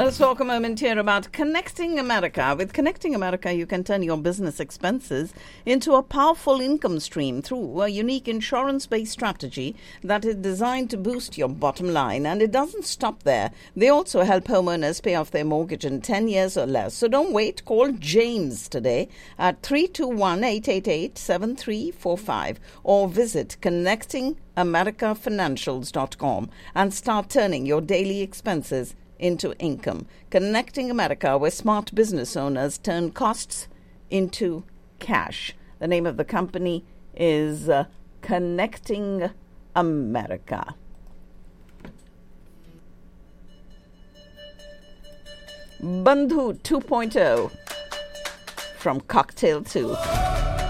Let's talk a moment here about Connecting America. With Connecting America, you can turn your business expenses into a powerful income stream through a unique insurance-based strategy that is designed to boost your bottom line. And it doesn't stop there. They also help homeowners pay off their mortgage in 10 years or less. So don't wait. Call James today at 321-888-7345 or visit connectingamericafinancials.com and start turning your daily expenses into income. Connecting America, where smart business owners turn costs into cash. The name of the company is Connecting America. Bandhu 2.0 from Cocktail 2.